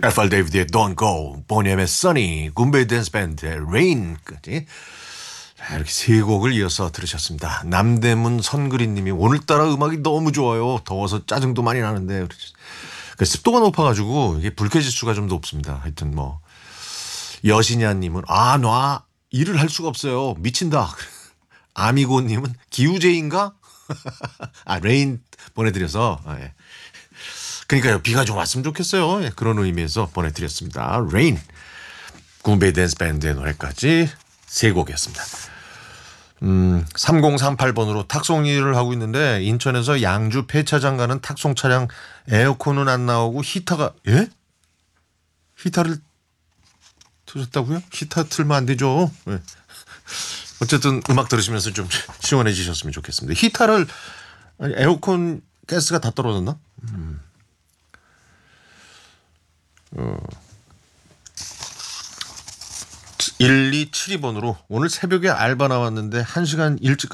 알파 데이비드의 Don't Go, 보니엠의 Sunny, 굼베이 댄스 밴드의 Rain까지 이렇게 세 곡을 이어서 들으셨습니다. 남대문 선그린님이 오늘따라 음악이 너무 좋아요. 더워서 짜증도 많이 나는데 습도가 높아가지고 이게 불쾌지수가 좀 높습니다. 하여튼 뭐 여신야님은 놔 일을 할 수가 없어요. 미친다. 아미고님은 기우제인가? 레인 보내드려서 예. 그러니까요 비가 좀 왔으면 좋겠어요. 예, 그런 의미에서 보내드렸습니다. 레인 굼베이 댄스 밴드의 노래까지 세 곡이었습니다. 3038번으로 탁송 일을 하고 있는데 인천에서 양주 폐차장 가는 탁송 차량 에어컨은 안 나오고 히터가 히터를 틀었다고요? 히터 틀면 안 되죠. 네. 어쨌든 음악 들으시면서 좀 시원해지셨으면 좋겠습니다. 히터를 에어컨 가스가 다 떨어졌나? 1272번으로 오늘 새벽에 알바 나왔는데 1시간 일찍